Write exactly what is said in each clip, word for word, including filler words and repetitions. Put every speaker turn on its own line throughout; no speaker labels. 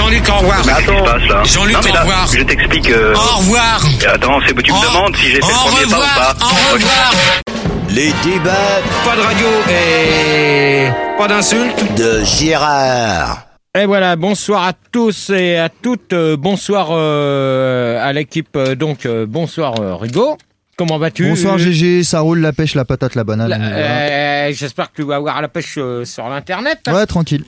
Jean-Luc, au revoir.
Mais attends, qu'est-ce qui se passe là?
Jean-Luc,
non, mais
au
là,
revoir.
je t'explique. Euh...
Au revoir.
Attends, c'est, tu me
Au...
demandes si j'ai fait le premier
revoir.
pas ou pas.
Au revoir.
Les débats.
Pas de radio et pas d'insultes.
De Gérard.
Et voilà, bonsoir à tous et à toutes. Euh, bonsoir euh, à l'équipe. Euh, donc, euh, bonsoir euh, Rigaud. Comment vas-tu?
Bonsoir G G, ça roule, la pêche, la patate, la banane.
La-
voilà.
euh, J'espère que tu vas avoir la pêche euh, sur l'internet.
Ouais, tranquille.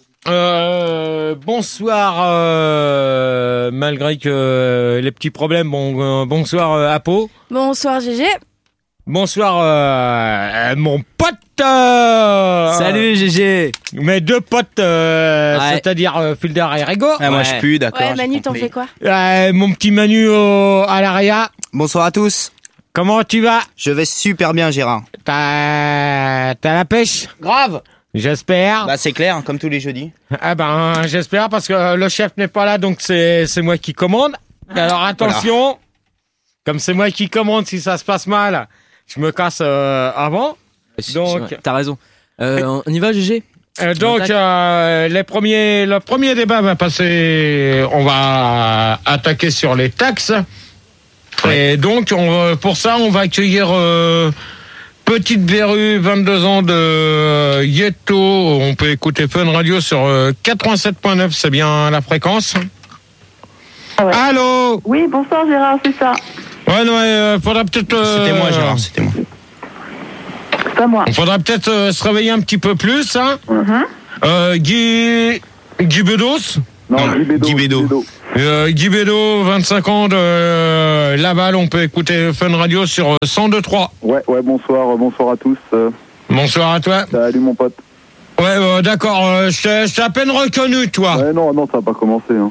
Euh, bonsoir, euh, malgré que euh, les petits problèmes. Bon, euh, bonsoir euh, Apo.
Bonsoir G G.
Bonsoir euh, euh, mon pote. euh,
Salut G G.
Mes deux potes, euh,
Ouais.
c'est-à-dire euh, Filder et Rigaud.
Ah, moi
Ouais.
je pue, d'accord.
Ouais,
j'ai
Manu, t'en
compris.
fais quoi?
Euh, mon petit Manu au- à l'aria.
Bonsoir à tous.
Comment tu vas?
Je vais super bien, Gérard.
T'as t'as la pêche? Grave. J'espère.
Bah c'est clair, comme tous les jeudis.
Ah ben j'espère parce que le chef n'est pas là, donc c'est c'est moi qui commande. Alors attention, comme c'est moi qui commande, si ça se passe mal, je me casse euh, avant. Donc-
Ouais, t'as raison. Euh, on y va G G?
Euh, donc
attaque.
euh, les premiers, le premier débat va passer. On va attaquer sur les taxes. Et donc on, va- pour ça, on va accueillir euh, Petite Verrue, vingt-deux ans de euh, Yeto. On peut écouter Fun Radio sur euh, quatre-vingt-sept point neuf, c'est bien la fréquence.
Ah ouais.
Allô?
Oui, bonsoir Gérard, c'est ça.
Ouais, non, euh, faudra peut-être. euh,
C'était moi, Gérard, c'était moi.
C'est pas moi.
Faudra peut-être euh, se réveiller un petit peu plus, hein.
Mhm.
Euh, Guy, Guy Bedos.
Non, Guy Bédo.
Guy Bédo.
Euh, Guy Bédo, vingt-cinq ans de euh, Laval, on peut écouter Fun Radio sur euh, cent deux trois.
Ouais, ouais, bonsoir, euh, bonsoir à tous. Euh,
Bonsoir à toi.
salut mon pote.
Ouais, euh, d'accord, euh, je t'ai- je t'ai à peine reconnu, toi.
Ouais, non, non, ça va pas commencer. Hein.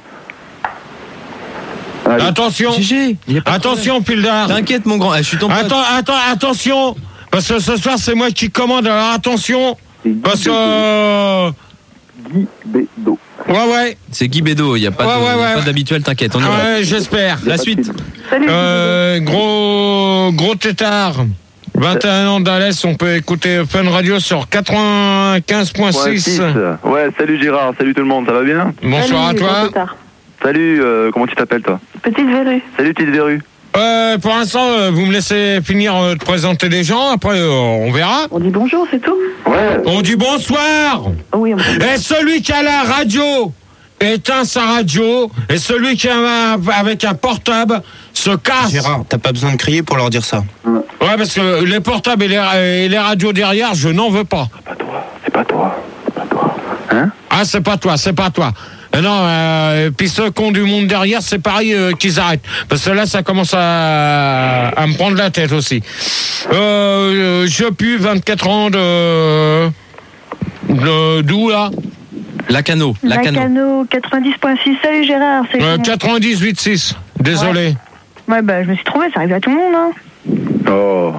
Allez.
Attention,
G G, y a pas de
attention, Pildar.
problème. T'inquiète mon grand, eh, je suis ton pote.
Attends, attends, attention, parce que ce soir c'est moi qui commande, alors attention,
C'est Guy
parce que...
Bédo.
euh,
Guy Bédo.
Ouais, ouais,
C'est Guy Bédo, y a pas
Ouais,
de-
ouais,
y a
ouais.
pas d'habituel, t'inquiète, on y va.
ouais, j'espère.
La suite.
Salut.
Euh, gros, gros tétard. vingt et un ans d'Alès, on peut écouter Fun Radio sur quatre-vingt-quinze point six.
Ouais, salut Gérard, salut tout le monde, ça va bien?
Bonsoir à
Salut,
toi.
bon tard.
Salut, euh, comment tu t'appelles toi?
Petite verrue.
Salut Petite Verrue.
Euh, pour l'instant, euh, vous me laissez finir euh, de présenter les gens, après euh, on verra.
On dit bonjour, c'est tout?
Ouais.
On dit bonsoir.
Oh oui, on dit.
Et celui qui a la radio éteint sa radio, et celui qui a un- avec un portable se casse.
Gérard, t'as pas besoin de crier pour leur dire ça.
Ouais, parce que les portables et les, et les radios derrière, je n'en veux pas.
C'est pas toi, c'est pas toi, c'est pas toi. Hein?
Ah, c'est pas toi, c'est pas toi. Euh, non, euh, puis ceux qui ont du monde derrière, c'est pareil euh, qu'ils arrêtent. Parce que là, ça commence à, à me prendre la tête aussi. Euh, je pue vingt-quatre ans de... de d'où, là?
Lacano, Lacano.
Lacano quatre-vingt-dix point six. Salut Gérard, c'est
euh,
comment?
quatre-vingt-dix-huit six. Désolé.
Ouais, bah je me suis trompée, ça arrive à tout le monde, hein.
Oh.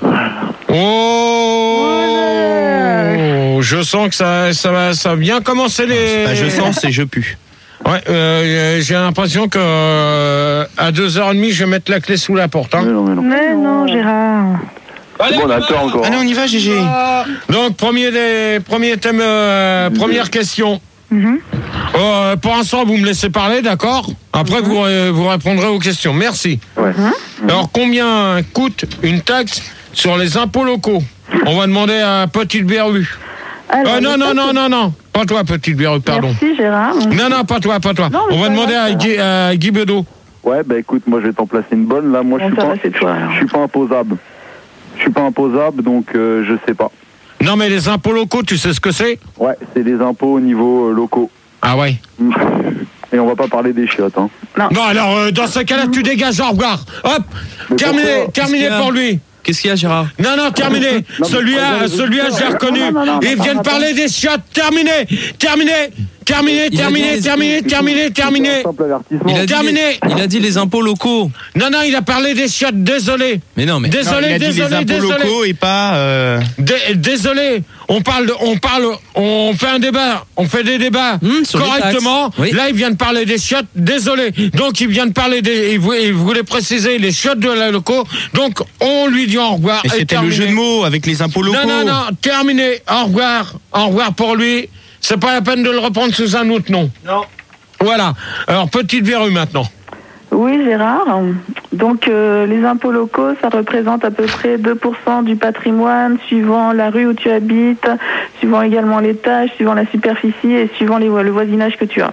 Oh, je sens que ça, ça va, ça va bien commencer les...
Bah, je sens, c'est je pue.
Ouais, euh, j'ai l'impression que euh, à deux heures trente, je vais mettre la clé sous la porte. Hein.
Mais non, mais non.
Mais non, Gérard.
Allez,
Bon, on a le temps encore.
Allez, on y va, G G.
Donc, premier, des, premier thème, euh, première question.
Mhm.
Euh, pour l'instant, vous me laissez parler, d'accord? Après, vous, euh, vous répondrez aux questions. Merci.
Ouais.
Alors, combien coûte une taxe sur les impôts locaux? On va demander à Petite Verrue.
Alors,
Euh, non,
le
non,
taxe-
non, non, non. Pas toi, Petite Verrue, pardon.
Merci Gérard.
Non, non, pas toi, pas toi.
Non, mais
On va
pas
demander
grave,
à
ça
Guy, à Guy Bedo.
Ouais, bah écoute, moi je vais t'en placer une bonne. Là, moi je
Bon,
suis
ça
pas,
va, c'est toi, alors.
je suis pas imposable. Je suis pas imposable, donc euh, je sais pas.
Non, mais les impôts locaux, tu sais ce que c'est?
Ouais, c'est les impôts au niveau euh, locaux.
Ah ouais.
Et on va pas parler des chiottes, hein.
Non, alors, euh, dans ce cas-là, tu dégages, au revoir. Hop,
Mais
terminé,
pourquoi
terminé
Qu'est-ce qu'il y a
pour lui.
Qu'est-ce qu'il y a Gérard?
Non, non, terminé.
Non, mais
Celui-là,
prenez les
celui-là,
auditeurs.
j'ai reconnu.
Non, non, non,
Ils
non,
viennent
non,
parler des chiottes. Terminé, terminé, terminé,
Il a
terminé,
dit-
terminé, terminé, terminé.
Un simple avertissement.
Il a, dit
Terminé.
les, il a dit les impôts locaux.
Non, non, il a parlé des chiottes. Désolé.
Mais non, mais.
Désolé,
il a dit
désolé,
les impôts
désolé.
locaux et pas... euh,
Dé- Désolé. On parle, de, on parle, on fait un débat, on fait des débats
Mmh, sur les
correctement.
taxes. Oui.
Là, il vient de parler des chiottes. Désolé. Donc, il vient de parler des, il voulait, il voulait préciser les chiottes de la locaux. Donc, on lui dit au revoir.
Mais
Et
c'était le
terminé.
jeu de mots avec les impôts locaux.
Non, non, non, terminé. Au revoir. Au revoir pour lui. C'est pas la peine de le reprendre sous un autre nom.
Non.
Voilà. Alors, petite verrue maintenant.
Oui, Gérard. Donc, euh, les impôts locaux, ça représente à peu près deux pour cent du patrimoine, suivant la rue où tu habites, suivant également l'étage, suivant la superficie et suivant les, le voisinage que tu as.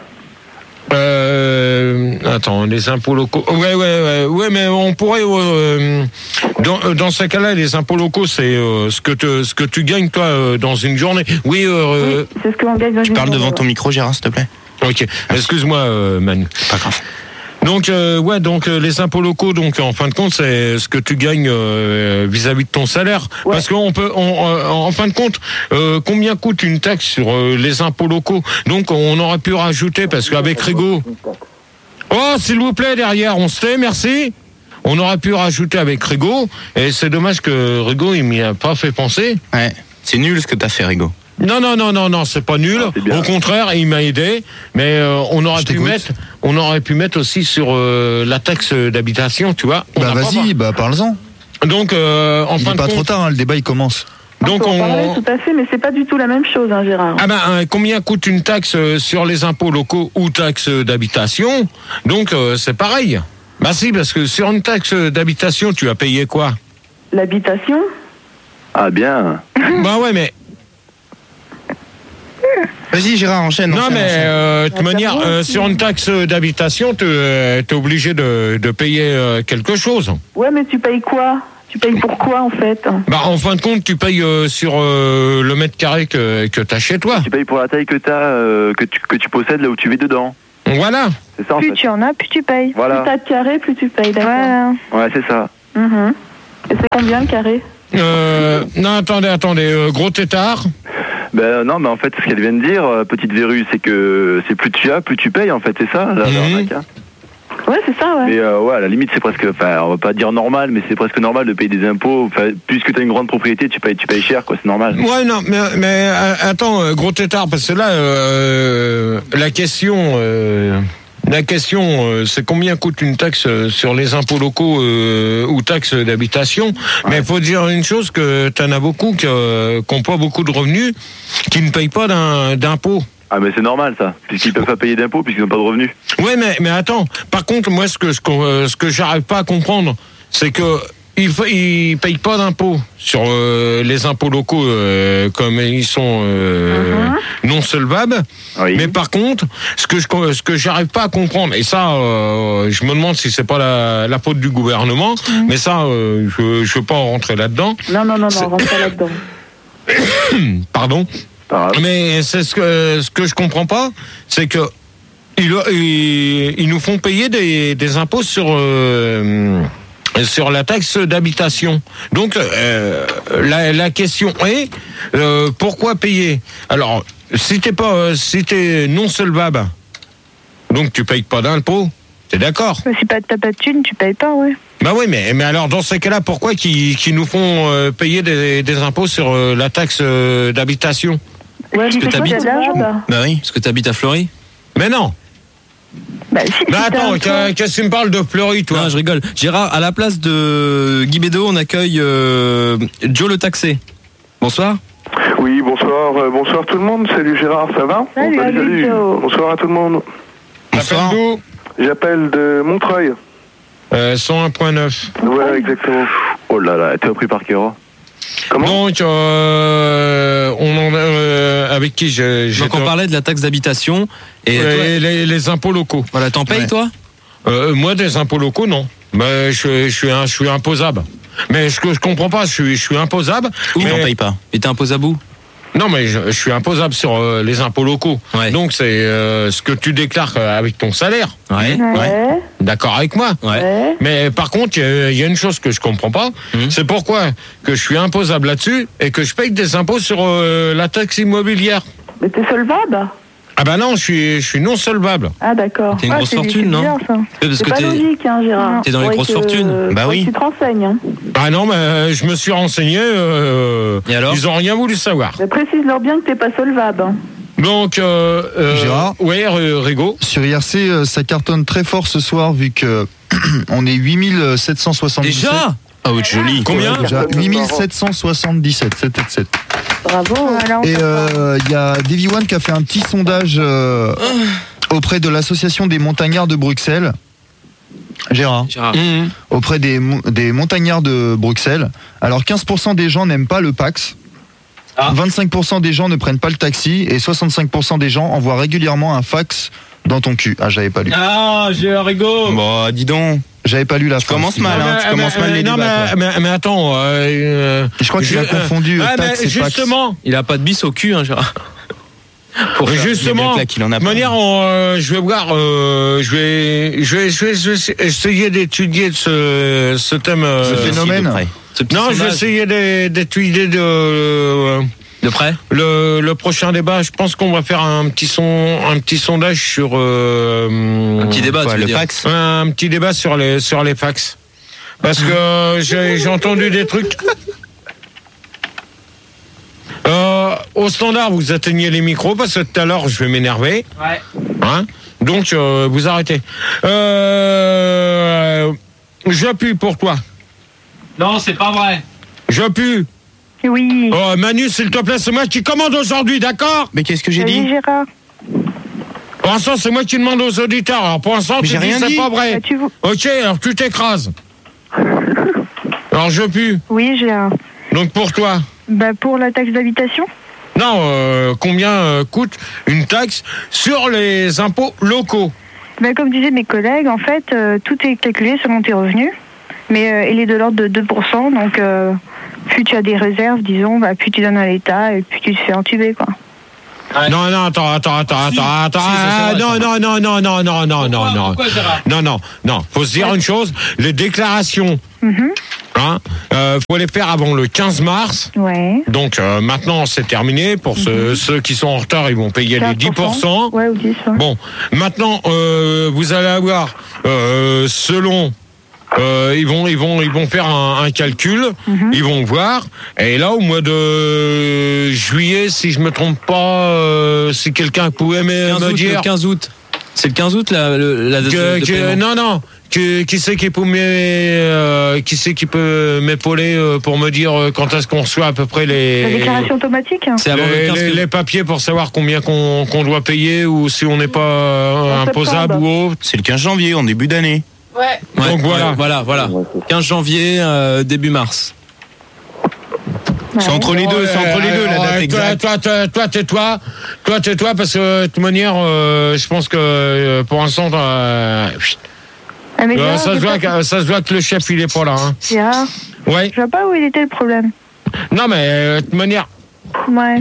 Euh, attends, les impôts locaux. Ouais, ouais, ouais, ouais, mais on pourrait. Euh, dans, dans ce cas-là, les impôts locaux, c'est euh, ce que te, ce que tu gagnes toi euh, dans une journée. Oui. Euh,
oui, c'est ce que on gagne dans
Tu
une
parles
journée.
devant ton micro, Gérard, s'il te plaît.
Ok. Excuse-moi, euh, Manu.
Pas grave.
Donc, euh, ouais, donc euh, les impôts locaux, donc en fin de compte, c'est ce que tu gagnes euh, vis-à-vis de ton salaire.
Ouais.
Parce qu'on peut, on, euh, en fin de compte, euh, combien coûte une taxe sur euh, les impôts locaux? Donc, on aurait pu rajouter, parce qu'avec Rigaud. Oh, s'il vous plaît, derrière, on se tait, merci. On aurait pu rajouter avec Rigaud, et c'est dommage que Rigaud, il m'y a pas fait penser.
Ouais. C'est nul ce que t'as fait, Rigaud.
Non, non, non, non, non, c'est pas nul.
Ah, c'est bien.
Au contraire, il m'a aidé. Mais euh, on aurait
Je
pu
t'écoute.
mettre, on aurait pu mettre aussi sur euh, la taxe d'habitation, tu vois. On
Bah
n'a pas
vas-y, bah parle-en.
pas- Donc, euh, en
Il
fin
est
de
pas
compte,
trop tard, hein, le débat il commence.
donc
on peut en parler,
on.
tout à fait, mais c'est pas du tout la même chose, hein, Gérard.
Ah ben, hein, combien coûte une taxe euh, sur les impôts locaux ou taxe d'habitation? Donc, euh, c'est pareil. Bah si, parce que sur une taxe d'habitation, tu as payé quoi?
L'habitation,
Ah bien.
Bah ouais, mais
Vas-y, Gérard, enchaîne.
non,
enchaîne,
mais
enchaîne.
euh, de toute
Ah,
manière,
ça va
euh,
aussi.
sur une taxe d'habitation, tu es obligé de, de payer euh, quelque chose.
ouais, mais tu payes quoi? Tu payes pour quoi, en fait?
Bah, en fin de compte, tu payes euh, sur euh, le mètre carré que, que tu as chez toi.
Tu payes pour la taille que, t'as, euh, que, tu, que tu possèdes là où tu vis dedans.
Voilà.
C'est ça en
Plus
fait.
tu en as, plus tu payes.
Voilà.
Plus t'as de carré, plus tu payes, d'accord.
Voilà.
Ouais, c'est ça.
Mhm. Et c'est combien le carré?
Euh, non, attendez, attendez. euh, gros tétard.
Ben non, mais en fait, ce qu'elle vient de dire, euh, petite verrue, c'est que c'est plus tu as, plus tu payes en fait, c'est ça, la,
Mhm.
l'arnaque, hein.
Ouais, c'est ça, ouais.
Mais euh, ouais, à la limite, c'est presque, enfin, on va pas dire normal, mais c'est presque normal de payer des impôts. Enfin, puisque tu as une grande propriété, tu payes, tu payes cher, quoi, c'est normal.
Ouais, non, mais, mais euh, attends, euh, gros tétard, parce que là, euh, la question, euh, la question, euh, c'est combien coûte une taxe euh, sur les impôts locaux euh, ou taxes d'habitation. Mais il faut dire une chose, que t'en as beaucoup qui n'ont pas beaucoup de revenus, qui ne payent pas d'un- d'impôts.
Ah, mais c'est normal ça, puisqu'ils peuvent pas payer d'impôts, puisqu'ils n'ont pas de revenus.
Ouais, mais, mais attends. Par contre, moi, ce que, ce que, euh, ce que j'arrive pas à comprendre, c'est que ils, fa- ils payent pas d'impôts sur euh, les impôts locaux, euh, comme ils sont euh, non solvables.
Oui.
Mais par contre, ce que je, ce que j'arrive pas à comprendre, et ça, euh, je me demande si c'est pas la, la faute du gouvernement, mais ça, euh, je, je veux pas en rentrer là-dedans.
Non, non, non,
C'est-
non, rentre pas là-dedans.
Pardon.
Pas grave.
Mais c'est ce que ce que je comprends pas, c'est que ils, ils, ils nous font payer des, des impôts sur euh, sur la taxe d'habitation. Donc euh, la, la question est euh, pourquoi payer? Alors si t'es pas euh, si t'es non solvable, donc tu payes pas d'impôts, t'es d'accord?
Mais si pas t'as pas de thunes, tu payes pas, ouais.
Bah oui, mais mais alors dans ces cas-là, pourquoi qu'ils qu'ils nous font euh, payer des, des impôts sur euh, la taxe euh, d'habitation?
Ouais,
Parce
mais
que
c'est quoi,
t'habites-
t'as de l'argent, là?
Bah oui.
Parce que t'habites à Fleury?
Mais non.
Bah, si,
Mais
si t'as
attends,
un
qu'est- qu'est-ce que tu me parles de Fleury, toi?
Non, je rigole. Gérard, à la place de Guy Bédot, on accueille euh, Joe le taxé. Bonsoir.
Oui, bonsoir, euh, bonsoir tout le monde. Salut Gérard, ça va?
Salut,
Bon,
salut, Joe.
Bonsoir à tout le monde.
Bonsoir.
Appelle-nous.
J'appelle de Montreuil.
Euh, cent un point neuf.
Ouais, exactement.
Oh là là, t'es repris par cœur.
Comment?
Donc, euh, on en a, euh, avec qui j'ai... j'ai
Donc on parlait de la taxe d'habitation. Et
Ouais,
toi,
les, les impôts locaux.
voilà, t'en payes
Ouais.
toi?
Euh, moi, des impôts locaux, non. Mais je, je, suis, un, je suis imposable. Mais ce que je comprends pas, je suis, je suis imposable.
Ils
mais-
t'en payent pas.
Et t'es imposé à bout?
Non, mais je, je suis imposable sur euh, les impôts locaux.
Ouais.
Donc, c'est euh, ce que tu déclares euh, avec ton salaire.
Ouais.
Ouais,
D'accord avec moi?
Ouais.
ouais.
Mais par contre, il y a- il y, a une chose que je comprends pas,
Mhm.
c'est pourquoi que je suis imposable là-dessus et que je paye des impôts sur euh, la taxe immobilière.
Mais t'es solvable?
Ah bah non, je suis, je suis non solvable.
Ah, d'accord.
T'es une
Ah,
grosse
c'est-
fortune,
c'est
non?
bizarre, ça.
Ouais, parce
C'est
que
pas
t'es.
logique, hein, Gérard.
T'es dans les
Faudrait
grosses
que-
fortunes.
Bah
faudrait
oui.
que tu te renseignes, hein.
Ah non, mais je me suis renseigné. Euh,
Et alors?
ils ont rien voulu savoir.
Mais précise-leur bien que t'es pas solvable, hein.
Donc, euh, euh,
Gérard
ouais, R- Rigaud.
Sur I R C, euh, ça cartonne très fort ce soir vu que on est huit mille sept cent soixante-dix-sept.
Déjà?
Ah oui, joli.
Combien?
Déjà huit mille sept cent soixante-dix-sept, sept sept sept.
Bravo.
Voilà, on
Et
peut pas.
euh, il y a Davy One qui a fait un petit sondage euh, auprès de l'association des montagnards de Bruxelles. Gérard.
Gérard.
Mmh.
Auprès des, mo- des montagnards de Bruxelles. Alors quinze pour cent des gens n'aiment pas le Pax.
Ah.
vingt-cinq pour cent des gens ne prennent pas le taxi et soixante-cinq pour cent des gens envoient régulièrement un fax dans ton cul. Ah, j'avais pas lu.
Ah, Gérard Rigaud.
Bon, dis donc.
J'avais pas lu la
Tu
phrase.
commences mal, hein. Tu commences mal les
non,
débats,
mais,
toi.
mais, mais attends. Euh, euh,
Je crois qu'il
je-
a confondu
ah,
taxe
mais
et Pax.
justement,
Il a pas de bis au cul, hein, Gérard.
Pour faire-
justement,
il y a bien que là qu'il en a
de
pas.
manière, on, euh, je vais voir, euh, je vais, je vais, je vais, je vais essayer d'étudier ce, ce thème. euh,
Ce phénomène.
De près.
Ce petit
Non, je vais
sondage.
essayer d'é- d'étudier de, euh,
De près.
le, le prochain débat. Je pense qu'on va faire un petit son, un petit sondage sur euh,
Un petit débat,
Quoi,
tu veux
le
dire.
Pax.
un petit débat sur les sur les fax. Parce que j'ai j'ai entendu des trucs. Euh, au standard, vous atteignez les micros parce que tout à l'heure, je vais m'énerver.
Ouais.
Hein, donc, euh, vous arrêtez. Euh, J'appuie pour toi.
Non, c'est pas vrai.
J'appuie.
Oui.
Oh, Manu, s'il te plaît, c'est moi qui commande aujourd'hui, d'accord?
Mais qu'est-ce que j'ai
Vas-y,
dit?
Gérard.
Pour l'instant, c'est moi qui demande aux auditeurs. Alors, pour l'instant,
Mais
tu
j'ai
dis
rien
c'est
dit.
pas vrai.
Bah, tu vou-
Ok, alors tu t'écrases. Alors, je pue.
Oui, Gérard.
Donc, pour toi.
Bah, pour la taxe d'habitation.
Non, euh, combien euh, coûte une taxe sur les impôts locaux?
Bah, comme disaient mes collègues, en fait, euh, tout est calculé selon tes revenus. Mais euh, il est de l'ordre de deux pour cent. Donc, euh, plus tu as des réserves, disons, bah, plus tu donnes à l'État et plus tu te fais entuber, quoi.
Ouais.
Non, non, attends, attends, attends,
Si,
attends, attends.
si, ça, c'est
ah,
vrai,
non,
ça.
non, non, non, non, non, non, non,
Pourquoi,
non.
pourquoi, Gérard?
Non, non, non. Faut se dire une chose. Les déclarations,
Mhm.
hein, euh, faut les faire avant le quinze mars.
Ouais.
Donc euh, maintenant, c'est terminé. Pour ceux, ceux qui sont en retard, ils vont payer les dix pour cent.
Ouais, ou dix, ouais.
Bon, maintenant, euh, vous allez avoir, euh, selon, euh, ils vont, ils vont, ils vont faire un, un calcul,
Mhm.
ils vont voir. Et là, au mois de juillet, si je me trompe pas, euh, si quelqu'un pouvait me,
quinze
me
août,
dire,
le quinze août. C'est le quinze août la, le- la date
que,
de, de
que-
paiement.
non, non. Qui, qui c'est qui peut m'é- euh, qui c'est qui peut m'épauler euh, pour me dire euh, quand est-ce qu'on reçoit à peu près
La
les
déclaration automatique. hein.
C'est avant
les,
le quinze
les-
février.
les papiers pour savoir combien qu'on qu'on doit payer ou si on n'est pas euh,
En
imposable
septembre.
ou autre.
C'est le quinze janvier, en début d'année.
Ouais.
Ouais,
Donc voilà.
ouais, voilà, voilà. quinze janvier, euh, début mars.
C'est entre les deux, c'est entre les deux, la date
Ouais,
exacte.
Toi, toi, toi, tais-toi, toi, tais-toi, parce que de toute manière, euh, je pense que euh, pour l'instant, euh,
Ah, mais
euh,
Gérard,
ça se
j'ai
voit
pas-
que ça se voit que le chef il est pas là. Hein.
Gérard,
Ouais.
je vois pas où il était le problème.
Non, mais euh, de toute manière,
Ouais.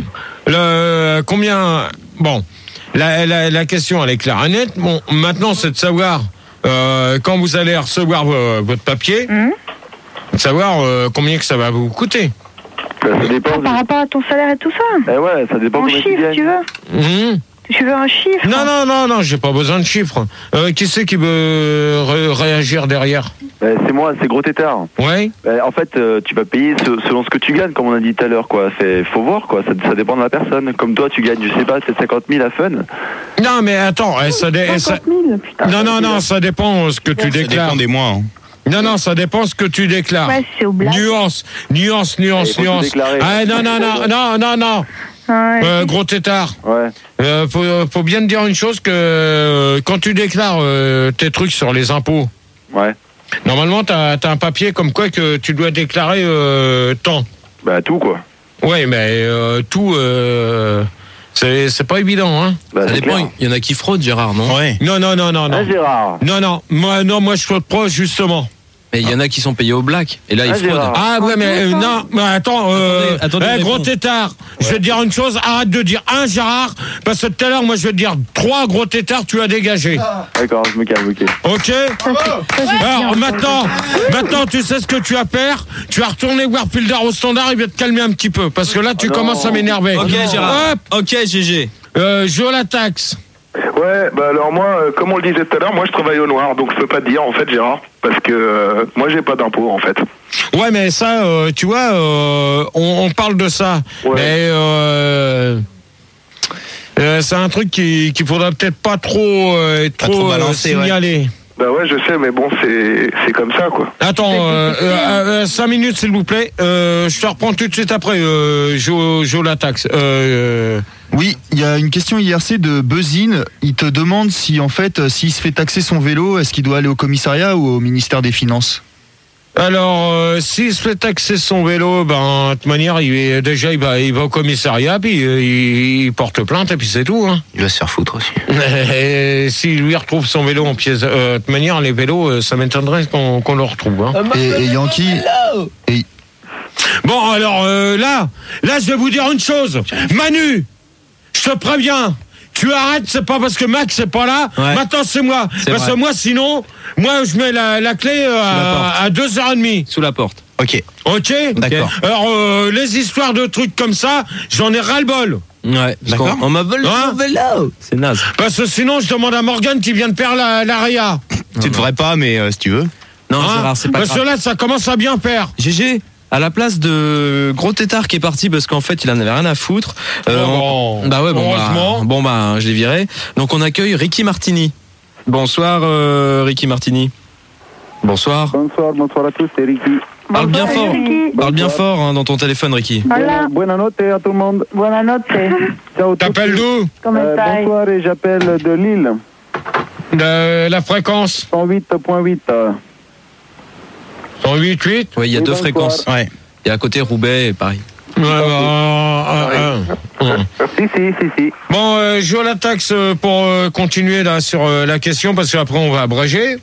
le combien. Bon, la, la, la question elle est claire et nette. Bon, maintenant c'est de savoir euh, quand vous allez recevoir vo- votre papier,
Mhm.
de savoir euh, combien que ça va vous coûter.
Ça, ça dépend.
Ah, par rapport à ton salaire et tout ça.
Eh ouais, ça dépend
En
combien tu
chiffres, tu
gagnes.
veux
Mhm.
Tu veux un chiffre
Non, non, non, non, j'ai pas besoin de chiffres. Euh, qui c'est qui veut ré- réagir derrière?
Eh, c'est moi, c'est Gros Tétard.
Ouais.
Eh, en fait, euh, tu vas payer ce- selon ce que tu gagnes, comme on a dit tout à l'heure, quoi. C'est, faut voir, quoi. Ça, ça dépend de la personne. Comme toi, tu gagnes, je sais pas, peut-être cinquante mille à fun.
Non, mais attends, eh, ça, dé- eh, ça-
cinquante mille, putain.
non, non, non, ça dépend euh, ce que tu
Ça
déclares.
dépend des mois. hein.
Non, non, ça dépend ce que tu déclares.
Ouais, c'est au blague.
Nuance, nuance, nuance,
Il faut tout
nuance.
déclarer.
Ah, non, non, non, non, non, non.
Ouais.
Euh, gros tétard.
Ouais.
Euh, faut, faut bien te dire une chose que euh, quand tu déclares euh, tes trucs sur les impôts,
Ouais.
normalement, t'as as un papier comme quoi que tu dois déclarer euh, tant.
Bah, tout, quoi.
Ouais, mais euh, tout, euh, c'est c'est pas évident, hein.
Bah,
Ça
c'est
dépend,
clair.
il y en a qui fraudent, Gérard, non?
Ouais.
Non, non, non, non,
Ah,
non.
Gérard.
Non, non, moi, non, moi, je suis proche, justement.
Mais il y en a qui sont payés au black. Et là, ils
Ah,
fraudent.
Gérard.
Ah ouais, mais euh, non, mais attends, euh,
Attendez, attendez,
eh, gros
réponse.
tétard, je vais te dire une chose, arrête de dire un Gérard, parce que tout à l'heure, moi, je vais te dire trois gros tétards, tu as dégagé.
D'accord, je me calme, ok.
Ok? Alors maintenant, maintenant, tu sais ce que tu vas faire, tu vas retourner voir Fielder au standard, il va te calmer un petit peu, parce que là, tu
Oh non.
commences à m'énerver.
Ok, Gérard.
Hop,
Ok, G G.
euh, je la taxe.
Ouais, bah alors moi, euh, comme on le disait tout à l'heure, moi je travaille au noir, donc je peux pas te dire en fait, Gérard, parce que euh, moi j'ai pas d'impôt en fait.
Ouais, mais ça, euh, tu vois, euh, on, on parle de ça,
Ouais.
mais euh, euh, c'est un truc qui qu'il faudra peut-être pas trop, euh,
Pas trop
trop euh,
balancer, ouais.
signaler.
Bah ouais, je sais, mais bon, c'est c'est comme ça, quoi.
Attends, euh, euh, cinq minutes s'il vous plaît. Euh, je te reprends tout de suite après, euh, Jo, Jo la taxe. Euh,
Oui, il y a une question I R C de Buzzine. Il te demande si, en fait, euh, s'il se fait taxer son vélo, est-ce qu'il doit aller au commissariat ou au ministère des Finances?
Alors, euh, s'il se fait taxer son vélo, ben, de toute manière, il est, déjà, il va, il va au commissariat, puis euh, il, il porte plainte, et puis c'est tout. Hein.
Il va se faire foutre aussi.
Et s'il lui retrouve son vélo en pièces, euh, de toute manière, les vélos, euh, ça m'étonnerait qu'on, qu'on le retrouve. Hein.
Et, et Yankee. Et,
Bon, alors euh, là, là, je vais vous dire une chose. Manu, je te préviens. Tu arrêtes, c'est pas parce que Max c'est pas là.
Ouais.
Maintenant c'est moi.
C'est
parce
vrai.
que moi sinon, moi je mets la, la clé euh, à, à deux heures trente.
Sous la porte.
Ok.
Ok.
D'accord.
Alors euh, les histoires de trucs comme ça, j'en ai ras le bol.
Ouais,
D'accord.
On, on m'a volé
Hein
mon vélo. C'est naze.
Parce que sinon je demande à Morgane qui vient de perdre la, la Réa.
Tu devrais pas, mais euh, si tu veux.
Non,
Hein
Gérard, c'est pas
parce
grave.
que là ça commence à bien faire.
G G, à la place de Gros Tétard qui est parti parce qu'en fait il en avait rien à foutre. euh,
Oh,
on- Bah ouais, bon
heureusement.
bah, bon bah je l'ai viré. Donc on accueille Ricky Martini. Bonsoir euh, Ricky Martini. Bonsoir.
Bonsoir, bonsoir à tous, c'est Ricky.
Parle bien fort.
Ricky.
Parle bien fort hein, dans ton téléphone Ricky.
Hola,
Buona notte à tout le monde.
buonanotte.
Ciao.
T'appelles
tutti.
d'où?
Come
Euh,
stai?
Bonsoir et j'appelle de Lille,
De la fréquence
cent huit point huit. euh.
cent huit huit.
Ouais, il y a
Oui,
deux
bonsoir.
fréquences.
Ouais.
Il y a à côté Roubaix et Paris.
Ouais, bah, euh, euh, euh.
Si, si, si, si.
Bon, euh, je la taxe euh, pour euh, continuer là sur euh, la question parce qu'après on va abréger.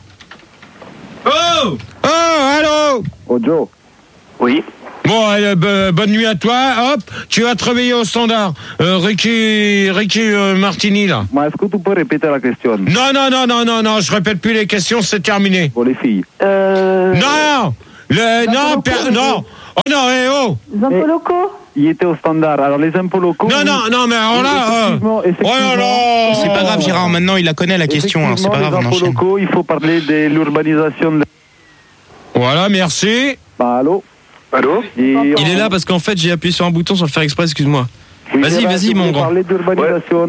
Oh Oh, allô
Oh, Joe.
Oui.
Bon, allez, b- bonne nuit à toi. Hop, tu vas te réveiller au standard. Euh, Ricky, Ricky euh, Martini là.
Mais est-ce que tu peux répéter la question?
Non, non, non, non, non, non, je répète plus les questions, c'est terminé.
Pour les filles.
Euh,
Non, le, non,
locaux,
per- non. Oh non, eh oh.
les impôts locaux?
Il était au standard. Alors, les impôts locaux.
Non, non, non, mais alors là. euh,
Effectivement,
Oh là
effectivement.
là.
C'est pas grave, Gérard. Maintenant, il la connaît la question. Alors c'est pas grave, on
Les impôts
enchaîne.
locaux, il faut parler de l'urbanisation. De...
Voilà, merci.
Bah, allô?
Allô?
Et
Il est là parce qu'en fait j'ai appuyé sur un bouton sans le faire exprès, excuse-moi.
Oui,
Vas-y,
Gérard,
vas-y,
tu
mon
voulais
grand.
parler d'urbanisation.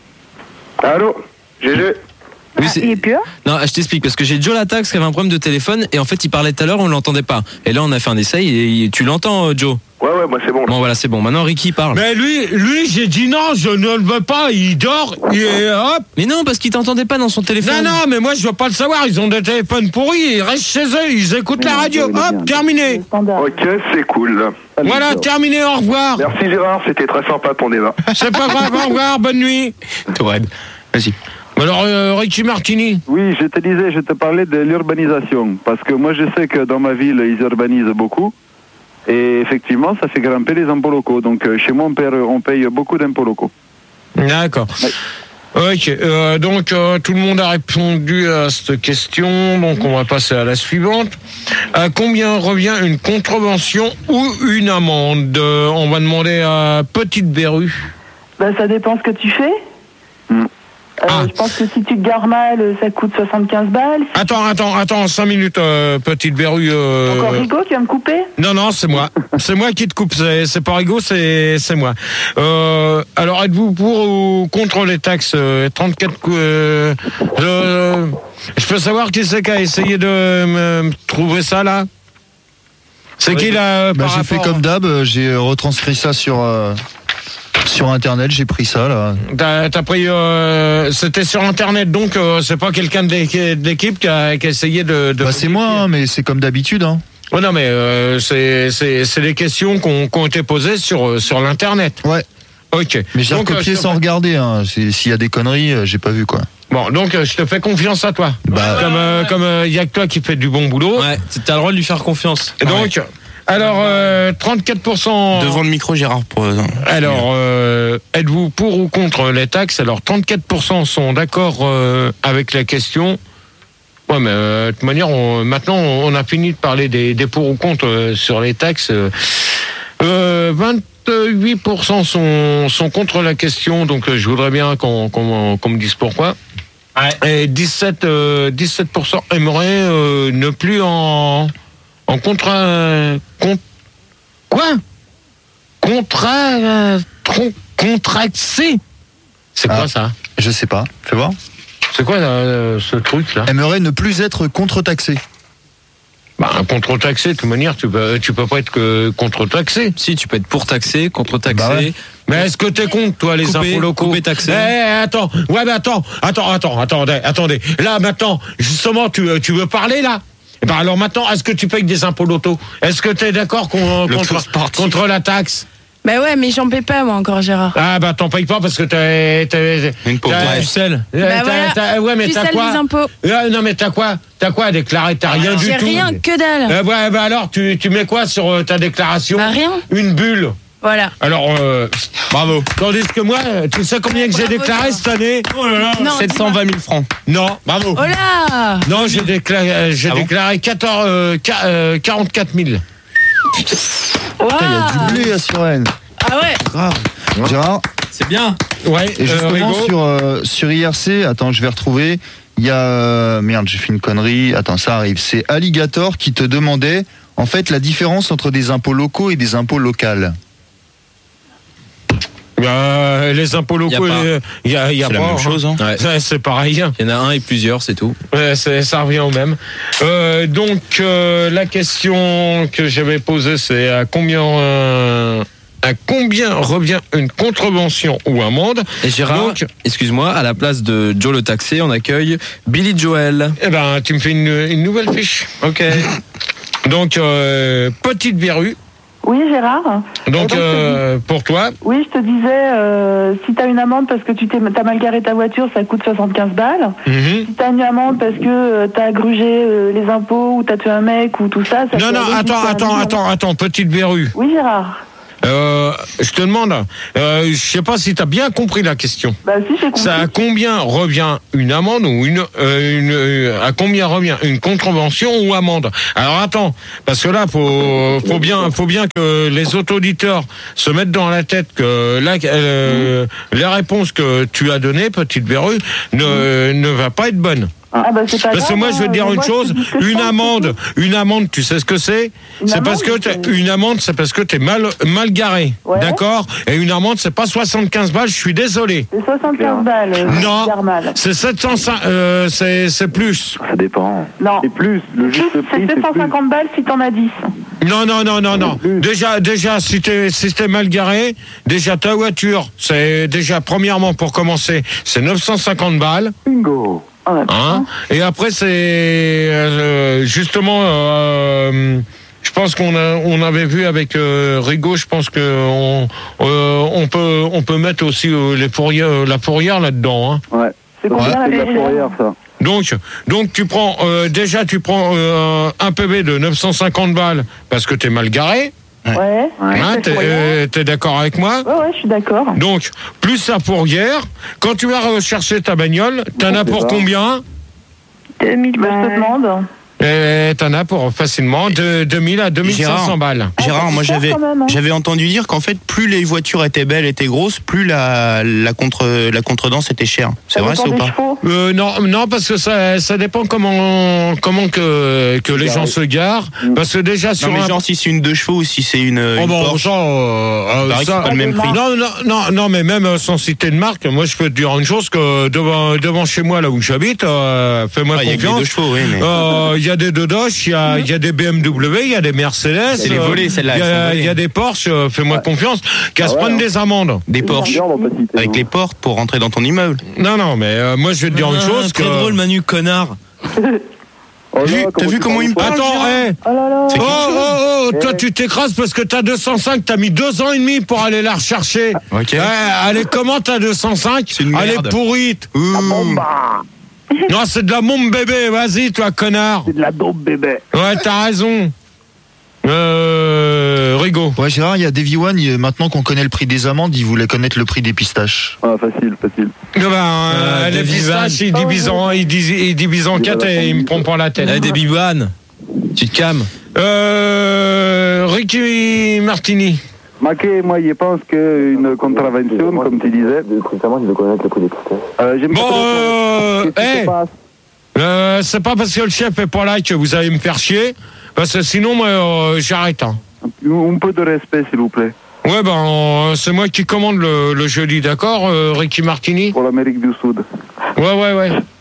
Allô? G G?
Oui,
Ah,
c'est-
il est plus là?
Non, je t'explique, parce que j'ai Joe Latax qui avait un problème de téléphone et en fait il parlait tout à l'heure, on l'entendait pas. Et là on a fait un essai et tu l'entends euh, Joe.
Ouais, ouais, moi c'est bon. là.
Bon voilà, c'est bon. Maintenant Ricky parle.
Mais lui, lui, j'ai dit non, je ne le veux pas, il dort, et hop.
Mais non, parce qu'il t'entendait pas dans son téléphone.
Non, non, mais moi je veux pas le savoir, ils ont des téléphones pourris, ils restent chez eux, ils écoutent la radio, hop, terminé.
Standard.
Ok, c'est cool.
Allez,
Voilà,
ciao.
terminé, au revoir.
Merci Gérard, c'était très sympa ton débat.
C'est pas grave, au revoir, bonne nuit.
Tourette. Vas-y.
Alors, euh, Ricky Martini.
Oui, je te disais, je te parlais de l'urbanisation. Parce que moi, je sais que dans ma ville, ils urbanisent beaucoup. Et effectivement, ça fait grimper les impôts locaux. Donc, euh, chez moi, on paye, on paye beaucoup d'impôts locaux.
D'accord. Ok, euh, donc euh, tout le monde a répondu à cette question, donc on va passer à la suivante. À combien revient une contravention ou une amende? Euh, On va demander à Petite Berru.
Bah, ça dépend ce que tu fais.
Hmm.
Euh,
Ah.
Je pense que si tu te gares mal, ça coûte soixante-quinze balles.
Attends, attends, attends, cinq minutes, euh, Petite Berru. euh,
Encore Rigaud, tu vas me couper?
Non, non, c'est moi. C'est moi qui te coupe. C'est, c'est pas Rigaud, c'est, c'est moi. Euh, alors, êtes-vous pour ou contre les taxes euh, trente-quatre cou- euh, je, je peux savoir qui c'est qui a essayé de me, me trouver ça, là? C'est qui, là,
Bah,
par
j'ai fait
rapport-
comme d'hab, euh, j'ai euh, retranscrit ça sur, euh, sur internet, j'ai pris ça là.
T'as, t'as pris... euh, c'était sur Internet, donc euh, c'est pas quelqu'un de l'équi- de l'équipe qui a, qui a essayé de... de
Bah, c'est moi, hein, mais c'est comme d'habitude. Hein.
Oh non, mais euh, c'est, c'est, c'est les questions qui ont, qui ont été posées sur, sur l'Internet.
Ouais.
Ok.
Mais j'ai
Donc, euh,
recopié
je te
sans
fais-
regarder. Hein. C'est- S'il y a des conneries, euh, j'ai pas vu quoi.
Bon, donc euh, je te fais confiance à toi.
Bah,
Comme euh, comme il y a que toi qui fais du bon boulot.
Ouais, t'as le droit de lui faire confiance.
Et donc, alors euh, trente-quatre pour cent.
Devant le micro, Gérard. Pour...
Alors, euh, êtes-vous pour ou contre les taxes? Alors, trente-quatre pour cent sont d'accord euh, avec la question. Ouais, mais euh, de toute manière, on, maintenant, on a fini de parler des, des pour ou contre euh, sur les taxes. Euh, vingt-huit pour cent sont, sont contre la question, donc euh, je voudrais bien qu'on qu'on, qu'on me dise pourquoi. Et dix-sept, euh, dix-sept pour cent aimeraient euh, ne plus en, en contrat... Euh, con- quoi Contrat... Euh, tron- contracté. C'est quoi
Ah.
ça?
je sais pas. Fais voir.
C'est quoi euh, ce truc-là?
Aimerait ne plus être contre-taxé.
Bah, contre-taxé, de toute manière, tu peux, tu peux pas être que contre-taxé.
Si, tu peux être pour taxé, contre-taxé.
Bah ouais. Mais est-ce que t'es contre, toi, les
Coupé,
impôts locaux?
coupé, taxé.
Eh, attends, ouais, mais attends, attends, attends, attendez, attendez. Là, maintenant, justement, tu, tu veux parler, là? Eh ben, alors maintenant, est-ce que tu payes des impôts loto? Est-ce que t'es d'accord qu'on, contre, contre la taxe?
Bah ouais, mais j'en paie pas, moi, encore, Gérard.
Ah, bah, t'en payes pas parce que t'as, t'as,
une pauvre pucelle.
Bah voilà,
ouais, mais
tu
t'as
sales
quoi?
les impôts.
Euh, non, mais t'as quoi? T'as quoi à déclarer? T'as rien du
J'ai
tout.
rien, que dalle.
Euh, ouais, bah alors, tu, tu mets quoi sur euh, ta déclaration?
Bah rien.
Une bulle.
Voilà.
Alors, euh, bravo. Tandis que moi, tu sais combien que j'ai déclaré cette année? Oh là là.
Non,
sept cent vingt mille francs.
Non, bravo.
Oh là.
Non, j'ai déclaré, euh, j'ai
Ah bon
déclaré quatorze, euh, qua- euh, quarante-quatre mille.
Wow.
Putain, il y a du blé à Suresnes.
Ah ouais.
Grave. Gérard.
C'est bien.
Ouais,
Et justement,
euh, Rigaud.
sur, euh, sur I R C, attends, je vais retrouver. Il y a. euh, merde, j'ai fait une connerie. Attends, ça arrive. C'est Alligator qui te demandait, en fait, la différence entre des impôts locaux et des impôts locaux.
Euh, les impôts locaux,
Y a pas.
il y a, y a
C'est
pas.
la même chose, hein. Ouais.
Ouais, c'est pareil.
Il y en a un et plusieurs, c'est tout.
Ouais, c'est- ça revient au même. Euh, donc, euh, la question que j'avais posée, c'est à combien, euh, à combien revient une contravention ou amende?
Et Gérard,
Donc,
excuse-moi, à la place de Joe le taxé, on accueille Billy Joel.
eh ben, tu me fais une, une nouvelle fiche.
Ok.
Donc, euh, petite verrue.
Oui, Gérard.
Donc,
Euh, donc,
euh, pour toi,
Oui, je te disais, euh, si tu as une amende parce que tu t'es, t'as mal garé ta voiture, ça coûte soixante-quinze balles.
mhm.
Si tu as une amende parce que euh, tu as grugé euh, les impôts ou tu as tué un mec ou tout ça, ça
non,
peut
non,
aller
attends,
jusqu'à un
attends,
million.
attends, attends, petite verrue.
Oui, Gérard.
Euh, je te demande, euh, je sais pas si tu as bien compris la question.
Bah si, j'ai compris.
Ça, à combien revient une amende ou une, euh, une euh, à combien revient une contravention ou amende? Alors attends, parce que là, faut, faut bien, faut bien que les auditeurs se mettent dans la tête que là, euh, les réponses que tu as données, petite verrue, ne, ne va pas être bonne.
Ah bah c'est pas
Parce que
grave,
moi, je vais te dire
hein,
une
moi,
chose,
je te dis ce que je
une
pense,
amende, une amende, tu sais ce que c'est?
Une
C'est parce que
amende,
t'es-
c'est-
une amende, c'est parce que t'es mal, mal garé,
Ouais.
d'accord? Et une amende, c'est pas soixante-quinze balles, je suis désolé.
C'est soixante-quinze balles. euh,
Non,
je mal.
c'est sept cent cinq, euh, c'est, c'est plus.
Ça dépend.
Non.
C'est plus, le
Plus,
juste
c'est
prix, c'est
sept cent
plus.
cinquante balles si t'en as dix.
Non, non, non, non, non. Déjà, déjà, si t'es, si t'es mal garé, déjà ta voiture, c'est déjà, premièrement, pour commencer, c'est neuf cent cinquante balles.
Bingo.
Hein, et après, c'est euh, justement, euh, je pense qu'on a, on avait vu avec euh, Rigaud, je pense que on, euh, on peut, on peut mettre aussi euh, les fourrières, la fourrière là-dedans. Hein.
Ouais.
C'est combien la
C'est de la
fourrière
fourrière, ça.
Donc, donc tu prends euh, déjà, tu prends euh, un P V de neuf cent cinquante balles parce que t'es mal garé.
Ouais.
Hein,
C'est
t'es,
fourrière.
euh, t'es d'accord avec moi?
Ouais, ouais, je suis d'accord.
Donc, plus la fourrière. Quand tu vas rechercher ta bagnole, t'en as pour combien?
deux mille
Bah, je te demande.
Et t'en as pour facilement de deux mille à deux mille cinq cents
Gérard.
balles.
Gérard, moi
cher
j'avais
quand même, hein.
j'avais entendu dire qu'en fait plus les voitures étaient belles, étaient grosses, plus la la contre la contredanse était chère. C'est vrai ça ou pas?
Euh, non, non, parce que ça, ça dépend comment, comment que, que les gens se garent. Parce que déjà sur
Non mais
un-
genre si c'est une deux chevaux ou si c'est une,
Oh
une
bon,
Porsche,
ça, euh,
il
euh,
paraît que
ça-
c'est pas le même prix.
Non, non, non, non, mais même euh, sans citer de marque, moi je peux te dire une chose que devant, devant chez moi là où j'habite, euh, fais-moi
Ouais, il y a que les
confiance.
deux chevaux, oui, mais-
Euh, Il y a des Dodoches, il y a, il y a des B M W, il y a des Mercedes.
C'est les
euh,
volées, celles-là,
Il y
elles sont
a,
volées.
il y a des Porsche, euh, fais-moi confiance, qu'à se prendre des amendes.
des Porsche avec les portes pour rentrer dans ton immeuble.
Non, non, mais euh, moi je vais te dire une
Ah,
chose.
très
que...
drôle, Manu, connard.
Vu- T'as vu comment il me parle?
Attends, hé
Oh là là.
C'est
Oh,
quelque chose.
oh, oh, toi tu t'écrases parce que t'as deux cent cinq, t'as mis deux ans et demi pour aller la rechercher.
Ok.
Ouais, elle est comment ta deux cent cinq?
C'est une
Elle
merde.
est pourrite.
Ouh.
Non, c'est de la bombe bébé, vas-y toi connard.
C'est de la dope, bébé.
Ouais, t'as raison. Euh, Rigaud.
Ouais, Gérard, il y a Davy One, il- maintenant qu'on connaît le prix des amendes, il voulait connaître le prix des pistaches.
Ah, facile, facile.
Eh ben, euh, les
Davy
pistaches,
Van.
il divise en, il divise, il divise en quatre et il me prend pas la tête.
Eh, des bibanes. Tu te calmes.
Euh, Ricky Martini.
Maquet, moi, je pense qu'une contravention, comme tu disais.
Précisément, je veux connaître le prix des pistaches.
Euh, j'aime
Bon,
pas
euh,
Qu'est-ce qui
eh,
se passe
euh, c'est pas parce que le chef est pas là que vous allez me faire chier, parce que sinon, moi, euh, j'arrête. Hein.
Un peu de respect, s'il vous plaît.
Ouais, ben, euh, c'est moi qui commande le, le jeudi, d'accord, euh, Ricky Martini?
Pour l'Amérique du Sud.
Ouais, ouais, ouais.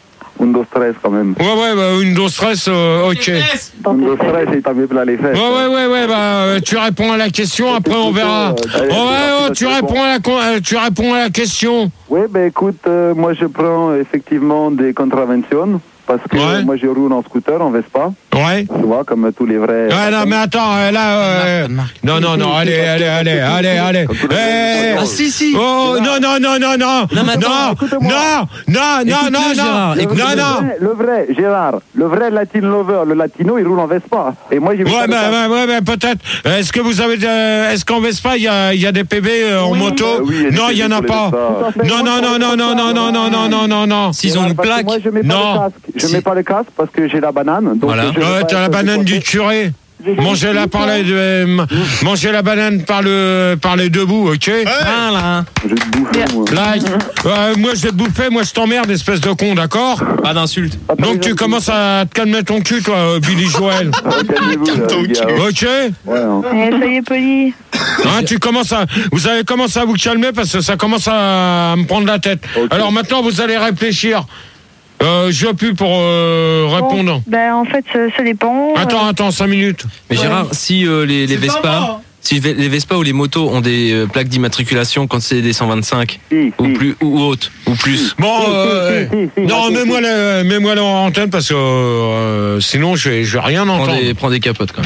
Un dos tres quand même.
Ouais, ouais, bah, une dose stress, euh, ok.
Un dos tres et t'as mis plein les fesses.
Ouais, ouais, ouais, ouais, bah, euh, tu réponds à la question, après on verra. Oh, ouais, oh, tu réponds à la, con- euh, tu réponds à la question.
Oui, ben écoute, euh, moi je prends effectivement des contraventions. Parce que
Ouais.
moi je roule en scooter, en Vespa.
Ouais.
Tu vois, comme tous les vrais.
Ouais, non, mais attends, euh, là, euh, non, non, non, allez, allez, allez, allez, allez. Eh,
Ah, si, si.
Oh, non, non, non, non, non.
Non, mais attends,
non,
écoute-moi.
non, non, non, non,
Écoute-le, Gérard,
non,
écoute-le.
non,
Le
non.
vrai, le vrai, Gérard, le vrai Latin lover, le latino, il roule en Vespa. Et moi j'ai vu
Ouais,
ça
mais,
le
ouais, ouais, mais peut-être. Est-ce que vous avez, de- est-ce qu'en Vespa, il y a, il y a des P V euh, en
Oui,
moto?
bah
oui, il y a des
Non, il y en a
P V sur les
pas.
Vespa.
Tout à fait.
Non, non, non, non, non, non, non, non, non, non, non, non.
S'ils ont une
Parce que
plaque.
Moi je mets pas
Non.
le casque. Je
Si.
mets pas le casque parce que j'ai la banane. Donc
Voilà.
je vais
Ouais,
pas
t'as la
être
banane du
décoiffé.
curé.
J'ai-
Mangez-la par les, euh, mangez la banane par le, par les deux bouts, ok?
Voilà.
Je vais te bouffer, moi.
Là, euh, moi je vais te bouffer, moi je t'emmerde, espèce de con, d'accord?
Pas d'insulte.
Donc tu commences à te calmer ton cul, toi, euh, Billy Joel.
Ah, calmez-vous, là, les gars.
Ok?
Ouais, hein.
Eh, soyez poli.
Hein, tu commences à, vous allez commencer à vous calmer parce que ça commence à me prendre la tête.
Ok.
Alors maintenant, vous allez réfléchir. Euh, je plus pour euh, répondre.
Bon, ben, en fait, ça, ça dépend.
Attends, attends, cinq minutes.
Mais Gérard, si euh, les, les
C'est pas
Vespa,
moi.
si les Vespa ou les motos ont des euh, plaques d'immatriculation quand c'est des cent vingt-cinq
Si,
ou
si.
plus ou hautes ou plus.
Bon,
Si, si,
euh,
si, si, si,
non,
si,
mets-moi
si.
la, mets-moi la en antenne parce que euh, sinon je vais, je vais rien
Prends
entendre.
des, prends des capotes quand même.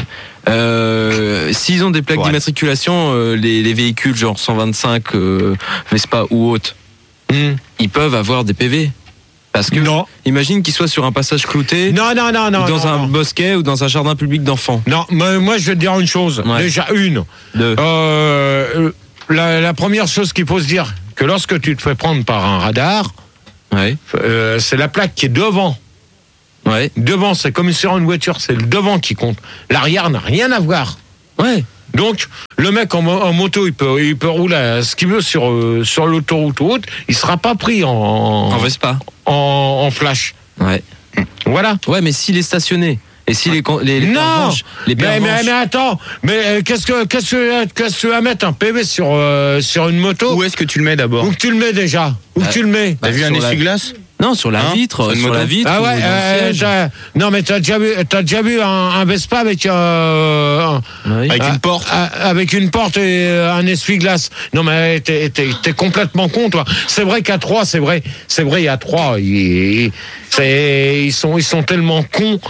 Euh, S'ils ont des plaques
Ouais.
d'immatriculation, euh, les, les véhicules genre cent vingt-cinq euh, Vespa ou hautes,
Hmm.
ils peuvent avoir des P V. Parce que
Non.
imagine qu'ils soient sur un passage clouté,
Non, non, non, non.
ou dans
non,
un
non.
bosquet ou dans un jardin public d'enfants.
Non, moi, moi, je vais te dire une chose.
Ouais.
Déjà une.
Deux.
Euh, la, la première chose qu'il faut se dire, que lorsque tu te fais prendre par un radar,
Ouais.
euh, c'est la plaque qui est devant.
Ouais.
Devant, c'est comme sur une voiture, c'est le devant qui compte. L'arrière n'a rien à voir.
Ouais.
Donc, le mec en, mo- en moto, il peut, il peut rouler à ce qu'il veut sur, euh, sur l'autoroute ou autre, il sera pas pris en,
En Vespa.
en, en flash.
Ouais.
Voilà.
Ouais, mais s'il est stationné et si les con- les, les
Non,
pervenches- les
mais, mais,
pervenches-
mais attends, mais euh, qu'est-ce que qu'est-ce que qu'est-ce que tu vas mettre un P V sur euh, sur une moto?
Où est-ce que tu le mets d'abord?
Où que tu le mets déjà? Où que
Bah,
tu le mets?
T'as vu un
sur la-
essuie-glace?
Non, sur la
Hein
vitre,
Sur une
sur
moto.
la vitre.
Ah
ou
ouais,
dans le
euh,
siège.
t'as- non mais t'as déjà vu, t'as déjà vu un, un Vespa avec euh, un-
Oui.
Avec
ah,
une porte.
ah, avec une porte et euh, un essuie-glace. Non mais t'es, t'es, t'es complètement con toi. C'est vrai qu'à trois, c'est vrai, c'est vrai, il y a trois, ils, c'est, ils sont, ils sont tellement cons.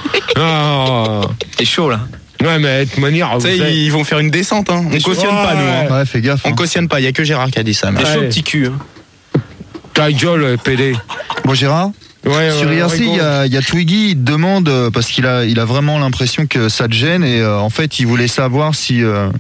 Ah.
C'est chaud là.
Ouais mais de toute manière,
Tu sais,
vous êtes-
ils vont faire une descente, hein. On
Des
cautionne
choses-
pas, nous. hein.
Ouais, fais gaffe.
On
hein.
cautionne pas, il y a que Gérard qui a dit ça. mais-
C'est chaud
Ouais.
petit cul. hein.
ta gueule, P D.
Bon, Gérard,
Ouais,
sur
ouais,
I R C, il y
rigole.
a, il y a Twiggy, il te demande, euh, parce qu'il a, il a vraiment l'impression que ça te gêne, et euh, en fait, il voulait savoir si. euh,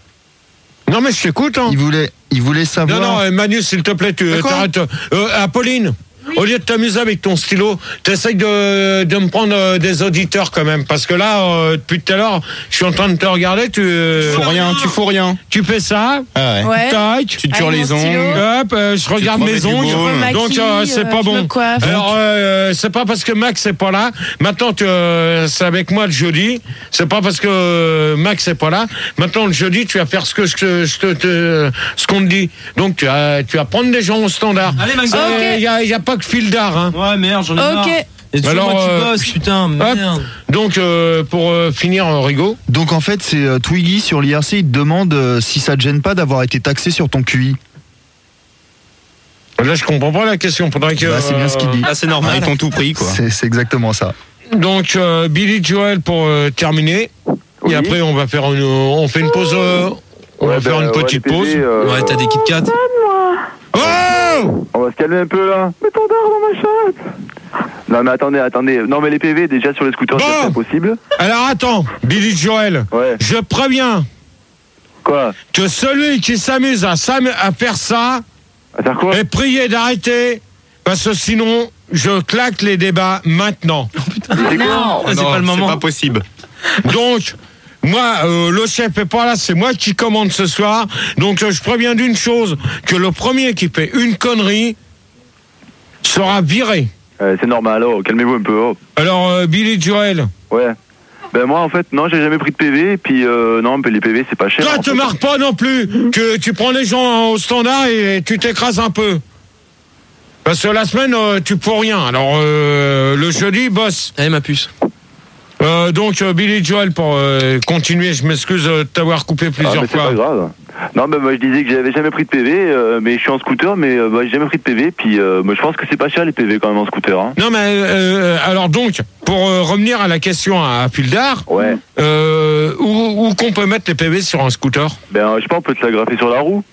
Non mais je t'écoute. Hein.
il, voulait, il voulait
Non,
savoir.
non, euh, Manu, s'il te plaît, tu
Quoi
t'arrêtes. Euh, Apolline, au lieu de t'amuser avec ton stylo, t'essayes de, de me prendre euh, des auditeurs quand même. Parce que là, euh, depuis tout à l'heure, je suis en train de te regarder, tu, euh,
Faut rien, tu fous rien.
tu fais ça,
Ah ouais.
Ouais.
tac,
Tu te tures
Avec
les
mon stylo.
ongles.
hop, euh, je regarde
te remets
mes
du
ongles,
baume.
Je me maquille,
donc euh, c'est
euh,
pas
je
bon.
me coiffe.
Alors, euh, c'est pas parce que Max est pas là. Maintenant, tu, euh, c'est avec moi le jeudi. C'est pas parce que euh, Max est pas là. Maintenant, le jeudi, tu vas faire ce que je te, je te- te- ce qu'on te dit. Donc, tu vas, tu vas prendre des gens au standard.
Allez, Max.
Il
Ok.
y, a, y a pas que fil d'art, hein.
Ouais, merde, j'en ai marre.
Ok.
Et toujours
Alors,
moi qui
euh,
bosse, putain, merde.
Donc, euh, pour euh, finir, euh, Rigaud.
Donc, en fait, c'est euh, Twiggy sur l'I R C, il te demande euh, si ça te gêne pas d'avoir été taxé sur ton Q I.
Là, je comprends pas la question. Faudrait que,
Bah, c'est bien ce qu'il dit.
Ah, c'est normal.
Ils t'ont tout pris, quoi.
C'est c'est exactement ça.
Donc, euh, Billy Joel pour euh, terminer.
Oui.
Et après, on va faire une, on fait une pause. euh, on
Ouais,
va faire
ben,
une
ouais,
petite
les P V,
pause.
euh,
Ouais, t'as des Kit Kat.
Oh
On va se calmer un peu là. Mets ton dard dans ma chatte. Non mais attendez, attendez. Non mais les P V déjà sur les scooters
Bon.
c'est possible.
Alors attends, Billy Joel.
Ouais.
Je préviens
Quoi?
que celui qui s'amuse à, s'am- à faire ça
À faire quoi?
est prié d'arrêter, parce que sinon, je claque les débats maintenant.
C'est quoi?
Ah, c'est pas le moment.
C'est pas possible.
Donc, moi, euh, le chef est pas là, c'est moi qui commande ce soir. Donc, euh, je préviens d'une chose, que le premier qui fait une connerie sera viré.
Euh, c'est normal, oh, calmez-vous un peu. Oh.
Alors, euh, Billy Joel,
Ouais. Ben moi en fait non j'ai jamais pris de P V et puis euh, non mais les P V c'est pas cher.
toi,
en
te
fait.
marre pas non plus, que tu prends les gens au standard et tu t'écrases un peu. Parce que la semaine, euh, tu peux rien. Alors, euh, le jeudi, bosse.
Allez, ma puce.
Euh, donc, euh, Billy Joel, pour euh, continuer, je m'excuse euh, de t'avoir coupé plusieurs
ah, mais c'est
fois.
pas grave. Non, mais moi je disais que j'avais jamais pris de P V, euh, mais je suis en scooter, mais euh, bah, j'ai jamais pris de P V, puis euh, moi, je pense que c'est pas cher les P V quand même en scooter. Hein.
Non, mais euh, alors donc, pour euh, revenir à la question à, à Pildar,
ouais.
euh, où, où qu'on peut mettre les P V sur un scooter?
Ben, je sais pas, on peut te l'agrafer sur la roue.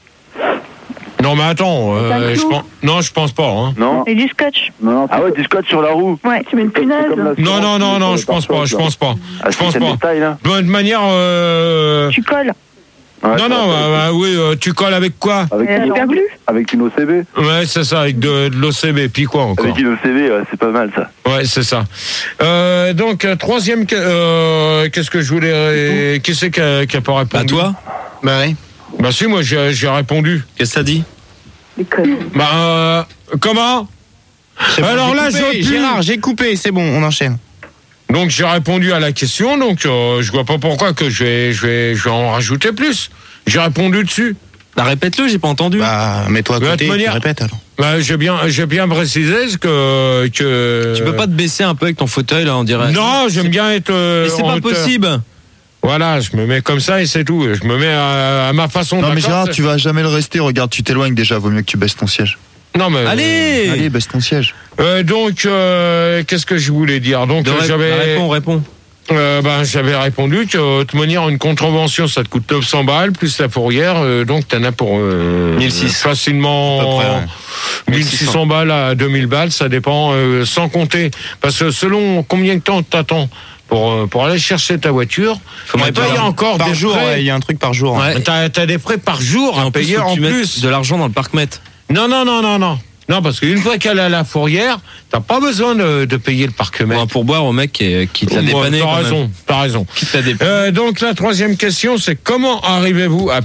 Non, mais attends, euh, je pense, non, je pense pas. Hein.
Non.
Et du scotch.
Non, ah ouais, du scotch sur la roue.
Ouais, tu mets une punaise.
Non, non, non, non, je pense pas, je pense pas.
Ah,
Je pense
c'est
pas.
taille, là.
De toute manière, euh...
Tu colles.
Ouais,
non, non, bah, bah, oui, euh, tu colles avec quoi?
Avec,
Euh,
une,
super glue.
avec une O C B.
Ouais, c'est ça, avec de, de l'O C B, puis quoi encore?
Avec une O C B, ouais, c'est pas mal ça.
Ouais, c'est ça. Euh, donc, euh, troisième, que- euh, qu'est-ce que je voulais... euh, qui c'est qui a, qui a pas répondu?
Bah, toi?
Bah oui.
Bah si, moi j'ai j'ai répondu.
Qu'est-ce que t'as dit?
Bah, euh, comment?
C'est bon,
Alors
j'ai
là,
coupé,
j'ai
Gérard, j'ai coupé, c'est bon, on enchaîne.
Donc j'ai répondu à la question, donc euh, je vois pas pourquoi que je vais, je vais, je vais en rajouter plus. J'ai répondu dessus.
Bah, répète-le, j'ai pas entendu.
Bah, mets-toi à
De
côté,
toute
tu
manière-
répètes alors.
Bah, j'ai bien, j'ai bien précisé que, que.
Tu peux pas te baisser un peu avec ton fauteuil, là, on dirait.
Non, j'aime bien être. euh,
Mais c'est
en
pas
hauteur.
possible.
Voilà, je me mets comme ça et c'est tout. Je me mets à, à ma façon.
Non, mais
d'accord,
Gérard,
c'est-
tu vas jamais le rester. Regarde, tu t'éloignes déjà. Vaut mieux que tu baisses ton siège.
Non, mais.
Allez,
Allez, baisse ton siège.
Euh, donc, euh, qu'est-ce que je voulais dire? Donc,
De
euh,
ré-
j'avais.
Réponds, réponds.
Euh, ben, j'avais répondu que, de toute manière, une contravention, ça te coûte neuf cents balles, plus la fourrière, euh, donc t'en as pour euh,
mille six cents.
facilement
À peu près, ouais.
mille six cents balles à deux mille balles, ça dépend, euh, sans compter. Parce que selon combien de temps t'attends pour, euh, pour aller chercher ta voiture,
Faudrait
tu payes
par-
encore
Par
des
jour,
frais.
ouais, il y a un truc par jour. hein.
Ouais.
T'as, t'as des frais par jour
Et
à
en plus,
payer
faut que
en
tu mettes
plus.
de l'argent dans le parc-mètre.
Non, non, non, non, non. Non, parce qu'une fois qu'elle a la fourrière, t'as pas besoin de, de payer le parc-mètre.
Bon, pour boire au mec qui, qui te l'a
Ouais,
dépanné.
T'as
quand même.
raison, t'as raison.
Qui te l'a dépanné.
Euh, donc la troisième question, c'est comment arrivez-vous à